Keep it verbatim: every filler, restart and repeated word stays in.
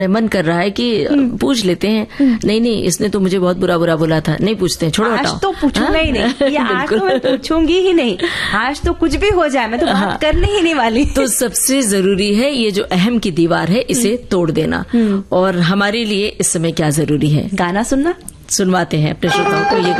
मन कर रहा है कि पूछ लेते हैं। नहीं नहीं, इसने तो मुझे बहुत बुरा बुरा बोला था, नहीं पूछते हैं, छोड़ो हटाओ। आज तो पूछूंगा ही नहीं, ये आज तो मैं पूछूंगी ही नहीं, आज तो कुछ भी हो जाए मैं तो बात हाँ। करने ही नहीं वाली। तो सबसे जरूरी है ये जो अहम की दीवार है इसे तोड़ देना। और हमारे लिए इस समय क्या जरूरी है? गाना सुनना। सुनवाते हैं अपने श्रोताओं को ये